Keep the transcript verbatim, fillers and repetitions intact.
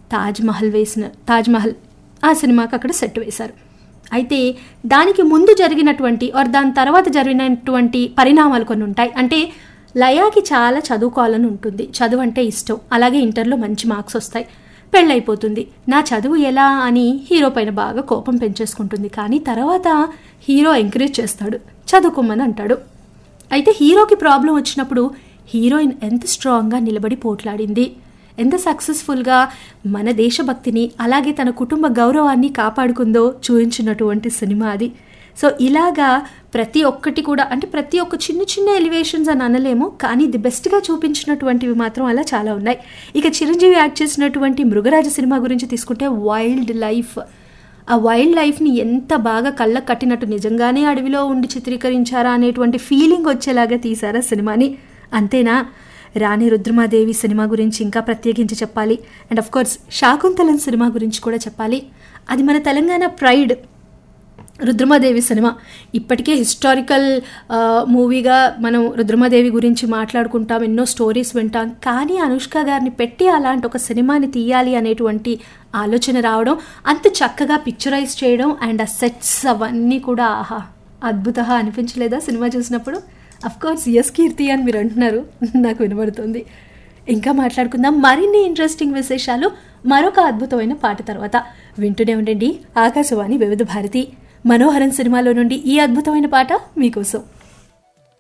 తాజ్మహల్ వేసిన తాజ్మహల్ ఆ సినిమాకి అక్కడ సెట్ వేశారు. అయితే దానికి ముందు జరిగినటువంటి ఆర్ దాని తర్వాత జరిగినటువంటి పరిణామాలు కొన్ని ఉంటాయి. అంటే లయాకి చాలా చదువుకోవాలని ఉంటుంది, చదువు అంటే ఇష్టం, అలాగే ఇంటర్లో మంచి మార్క్స్ వస్తాయి, పెళ్ళైపోతుంది. నా చదువు ఎలా అని హీరో పైన బాగా కోపం పెంచేసుకుంటుంది. కానీ తర్వాత హీరో ఎంకరేజ్ చేస్తాడు, చదువుకోమని అంటాడు. అయితే హీరోకి ప్రాబ్లం వచ్చినప్పుడు హీరోయిన్ ఎంత స్ట్రాంగ్గా నిలబడి పోట్లాడింది, ఎంత సక్సెస్ఫుల్గా మన దేశభక్తిని అలాగే తన కుటుంబ గౌరవాన్ని కాపాడుకుందో చూపించినటువంటి సినిమా అది. సో ఇలాగా ప్రతి ఒక్కటి కూడా, అంటే ప్రతి ఒక్క చిన్న చిన్న ఎలివేషన్స్ అని అనలేము, కానీ ది బెస్ట్గా చూపించినటువంటివి మాత్రం అలా చాలా ఉన్నాయి. ఇక చిరంజీవి యాక్ట్ చేసినటువంటి మృగరాజ సినిమా గురించి తీసుకుంటే వైల్డ్ లైఫ్, ఆ వైల్డ్ లైఫ్ని ఎంత బాగా కళ్ళకు కట్టినట్టు, నిజంగానే అడవిలో ఉండి చిత్రీకరించారా అనేటువంటి ఫీలింగ్ వచ్చేలాగా తీశారా సినిమాని. అంతేనా, రాణి రుద్రమాదేవి సినిమా గురించి ఇంకా ప్రత్యేకించి చెప్పాలి. And of course Shaakuntalam cinema గురించి కూడా చెప్పాలి. అది మన తెలంగాణ ప్రైడ్. రుద్రమాదేవి సినిమా ఇప్పటికే హిస్టారికల్ మూవీగా మనం రుద్రమాదేవి గురించి మాట్లాడుకుంటాం, ఎన్నో స్టోరీస్ వింటాం. కానీ అనుష్క గారిని పెట్టి అలాంటి ఒక సినిమాని తీయాలి అనేటువంటి ఆలోచన రావడం, అంత చక్కగా పిక్చరైజ్ చేయడం, అండ్ ఆ సెట్స్ అవన్నీ కూడా ఆహా అద్భుత అనిపించలేదా సినిమా చూసినప్పుడు? అఫ్ కోర్స్ ఎస్ కీర్తి అని మీరు అంటున్నారు, నాకు వినబడుతుంది. ఇంకా మాట్లాడుకుందాం మరిన్ని ఇంట్రెస్టింగ్ విశేషాలు మరొక అద్భుతమైన పాట తర్వాత. వింటూనే ఉండండి ఆకాశవాణి వివిధ భారతి. మనోహరం సినిమాలో నుండి ఈ అద్భుతమైన పాట మీకోసం.